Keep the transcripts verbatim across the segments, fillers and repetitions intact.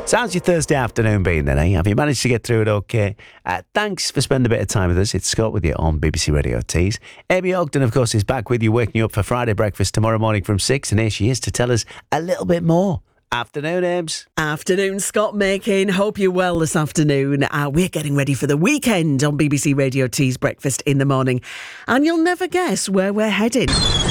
So how's your Thursday afternoon been then, eh? Have you managed to get through it okay? Uh, thanks for spending a bit of time with us. It's Scott with you on B B C Radio Tees. Amy Ogden, of course, is back with you, waking you up for Friday breakfast tomorrow morning from six, and here she is to tell us a little bit more. Afternoon, Ems. Afternoon, Scott Makin. Hope you're well this afternoon. Uh, we're getting ready for the weekend on B B C Radio Tees Breakfast in the Morning. And you'll never guess where we're heading.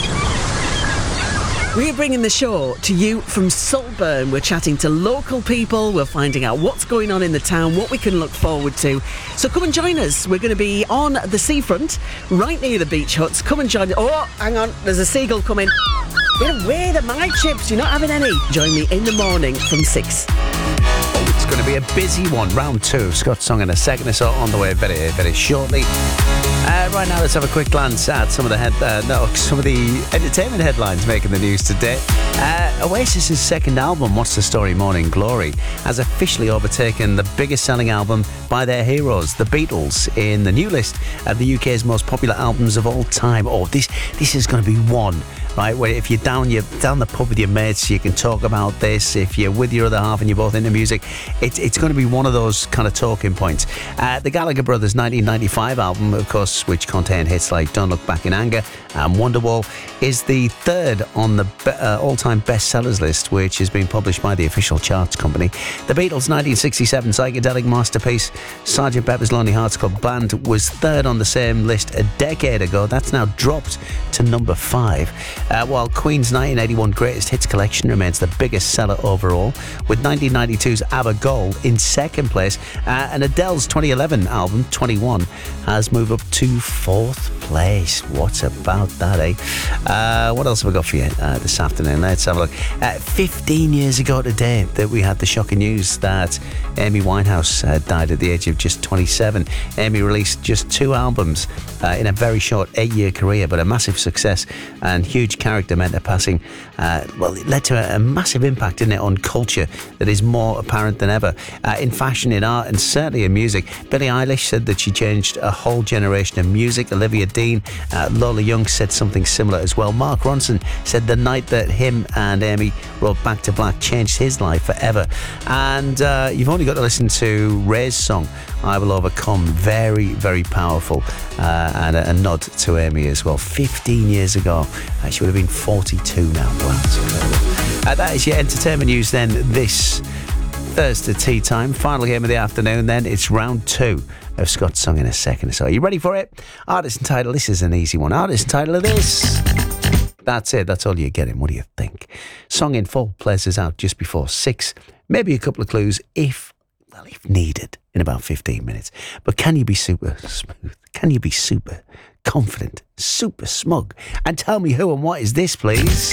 We're bringing the show to you from Saltburn. We're chatting to local people. We're finding out what's going on in the town, what we can look forward to. So come and join us. We're going to be on the seafront, right near the beach huts. Come and join us. Oh, hang on. There's a seagull coming. Get away, they're my chips. You're not having any. Join me in the morning from six. Oh, it's going to be a busy one. Round two of Scott's Song in a second or so on the way very, very shortly. Uh, right now, let's have a quick glance at some of the head, uh, no, some of the entertainment headlines making the news today. Uh, Oasis's second album, What's the Story? Morning Glory, has officially overtaken the biggest selling album by their heroes, the Beatles, in the new list of the U K's most popular albums of all time. Oh, this this is going to be one. Right, where if you're down, you're down the pub with your mates, you can talk about this. If you're with your other half and you're both into music, it's it's going to be one of those kind of talking points. Uh, the Gallagher Brothers nineteen ninety-five album, of course, which contained hits like Don't Look Back in Anger and Wonderwall, is the third on the be- uh, all-time bestsellers list, which has been published by the official charts company. The Beatles' nineteen sixty-seven psychedelic masterpiece, Sergeant Pepper's Lonely Hearts Club Band, was third on the same list a decade ago. That's now dropped to number five. Uh, while Queen's nineteen eighty-one Greatest Hits collection remains the biggest seller overall, with nineteen ninety-two's ABBA Gold in second place, uh, and Adele's twenty eleven album, twenty-one, has moved up to fourth place. What's about that, eh? Uh, what else have we got for you uh, this afternoon? Let's have a look. Uh, fifteen years ago today that we had the shocking news that Amy Winehouse uh, died at the age of just twenty-seven. Amy released just two albums uh, in a very short eight-year career, but a massive success and huge character meant her passing. Uh, well, it led to a, a massive impact, didn't it, on culture that is more apparent than ever. Uh, in fashion, in art, and certainly in music. Billie Eilish said that she changed a whole generation of music. Olivia Dean, uh, Lola Young said something similar as well. Mark Ronson said the night that him and Amy wrote Back to Black changed his life forever. And uh, you've only got to listen to Ray's song, I Will Overcome. Very, very powerful. Uh, and a, a nod to Amy as well. fifteen years ago. Uh, she would have been forty-two now. Wow, that's incredible. Uh, that is your entertainment news then this Thursday tea time. Final game of the afternoon then. It's round two of Scott's Song in a second. So are you ready for it? Artist and title. This is an easy one. Artist and title of this. That's it. That's all you're getting. What do you think? Song in full plays us out just before six. Maybe a couple of clues if, well, if needed in about fifteen minutes. But can you be super smooth? Can you be super confident, super smug? And tell me who and what is this, please?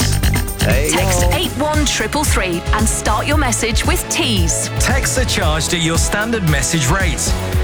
Text eight one three three and start your message with Tees. Texts are charged at your standard message rate.